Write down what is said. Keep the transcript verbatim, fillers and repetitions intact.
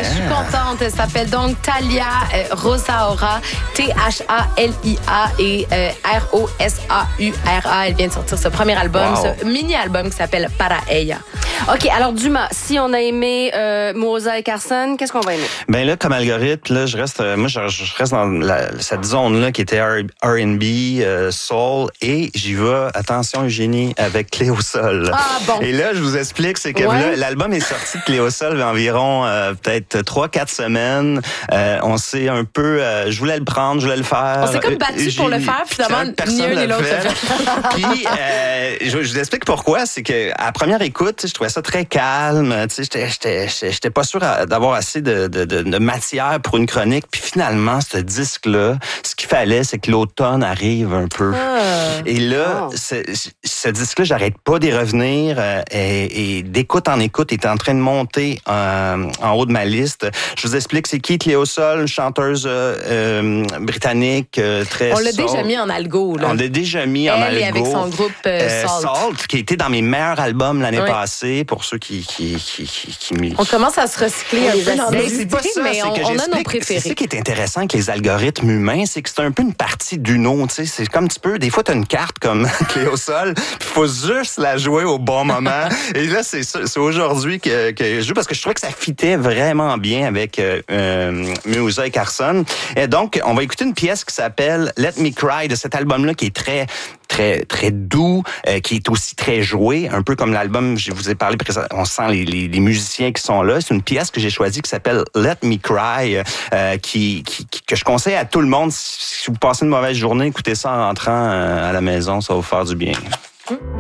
je suis contente. Elle s'appelle donc Thalia euh, Rosaura, T H A L I A et euh, R O S A U R A. Elle vient de sortir ce premier album, Wow. ce mini-album qui s'appelle Para Ella. OK, alors Dumas, si on a aimé euh, Mimosa et Carson, qu'est-ce qu'on va aimer? Ben là, comme algorithme, là, je reste, euh, moi, je, je reste dans la, cette zone-là qui était R and B, euh, soul, et j'y vais, attention Eugénie, avec Cléo Sol. Ah bon. Et là, je vous explique, c'est que Ouais. là, l'album est sorti de Cléo Sol il y a environ euh, peut-être trois quatre semaines. Euh, on s'est un peu, euh, je voulais le prendre, je voulais le faire. On s'est comme battu pour le faire, finalement, personne ni un ni l'a l'autre fait. l'a fait. Puis, euh, je, je vous explique pourquoi. C'est que à première écoute, tu sais, je trouvais ça très calme. Tu sais, j'étais, j'étais, j'étais, j'étais pas sûr d'avoir assez de, de, de, de matière pour une chronique. Puis finalement, ce disque-là, ce qu'il fallait, c'est que l'automne arrive un peu. Ah. Et là, Oh. ce, ce disque-là, j'arrête pas d'y revenir. Euh, et, et d'écoute en écoute, il est en train de monter euh, en haut de ma liste. Je vous explique, c'est qui Cléo Sol, une chanteuse euh, euh, britannique euh, très On l'a soul. déjà mis en algo, là. On l'a déjà mis en Elle algo. et avec son groupe euh, Euh, Salt. Salt, qui a été dans mes meilleurs albums l'année Oui. passée, pour ceux qui qui qui qui, qui m'y- On commence à se recycler un les peu dans acides. nos Mais c'est pas idées, ça, mais c'est on, que on a nos j'explique- C'est préférés. ça qui est intéressant avec les algorithmes humains, c'est que c'est un peu une partie d'une autre, tu sais, c'est comme un petit peu, des fois t'as une carte comme Cléo Sol, puis faut juste la jouer au bon moment. Et là, c'est ça- c'est aujourd'hui que, que je joue parce que je trouvais que ça fitait vraiment bien avec euh, euh, Mimosa et Carson. Et donc, on va écouter une pièce qui s'appelle Let Me Cry de cet album-là qui est très très très doux, euh, qui est aussi très joué, un peu comme l'album, je vous ai parlé précédemment, on sent les, les, les musiciens qui sont là. C'est une pièce que j'ai choisie qui s'appelle Let Me Cry, euh, qui, qui, qui- que je conseille à tout le monde. Si vous passez une mauvaise journée, écoutez ça en rentrant euh, à la maison, ça va vous faire du bien.